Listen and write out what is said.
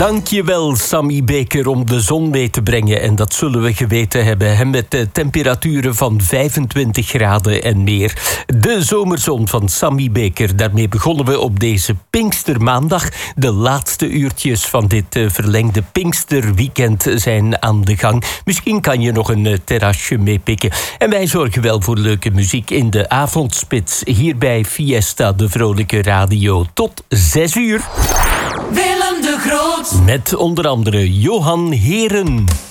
Dankjewel, Sammy Beker, om de zon mee te brengen. En dat zullen we geweten hebben, hè, met temperaturen van 25 graden en meer. De zomerzon van Sammy Beker. Daarmee begonnen we op deze Pinkstermaandag. De laatste uurtjes van dit verlengde Pinksterweekend zijn aan de gang. Misschien kan je nog een terrasje meepikken. En wij zorgen wel voor leuke muziek in de avondspits. Hier bij Fiesta, de vrolijke radio. Tot 6 uur. Willem de Groot. Met onder andere Johan Heren.